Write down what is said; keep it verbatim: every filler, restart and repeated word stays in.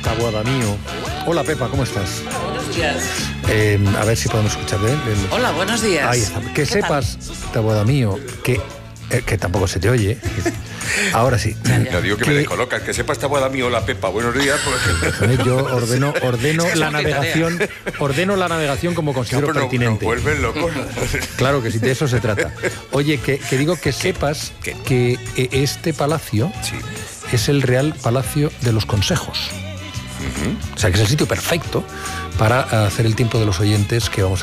Taboada mío. Hola, Pepa, ¿cómo estás? Buenos días. Eh, a ver si podemos escuchar bien. Hola, buenos días. Ahí está. Que sepas, Taboada mío, que, eh, que tampoco se te oye. Ahora sí. Ya digo que, que me descolocas, que sepas Taboada mío, hola Pepa, buenos días. Porque... Yo ordeno, ordeno la navegación, ordeno la navegación como considero no, pero pertinente. No, no, vuelven locos. Claro que sí, de eso se trata. Oye, que, que digo que sepas ¿Qué? que este palacio sí. es el Real Palacio de los Consejos. Uh-huh. O sea, que es el sitio perfecto para hacer el tiempo de los oyentes que vamos a